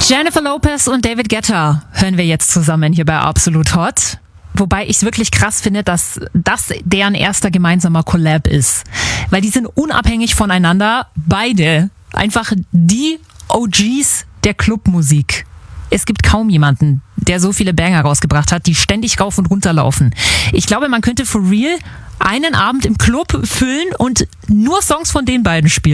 Jennifer Lopez und David Guetta hören wir jetzt zusammen hier bei Absolut Hot. Wobei ich es wirklich krass finde, dass das deren erster gemeinsamer Collab ist. Weil die sind unabhängig voneinander beide einfach die OGs der Clubmusik. Es gibt kaum jemanden, der so viele Banger rausgebracht hat, die ständig rauf und runter laufen. Ich glaube, man könnte for real einen Abend im Club füllen und nur Songs von den beiden spielen.